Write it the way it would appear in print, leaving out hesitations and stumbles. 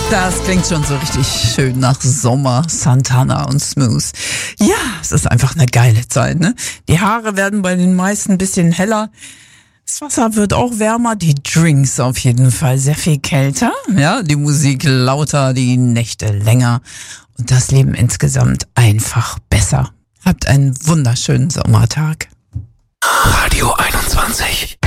Das klingt schon so richtig schön nach Sommer, Santana und Smooth. Ja, es ist einfach eine geile Zeit, ne? Die Haare werden bei den meisten ein bisschen heller. Das Wasser wird auch wärmer, die Drinks auf jeden Fall sehr viel kälter. Ja, die Musik lauter, die Nächte länger und das Leben insgesamt einfach besser. Habt einen wunderschönen Sommertag. Radio 21.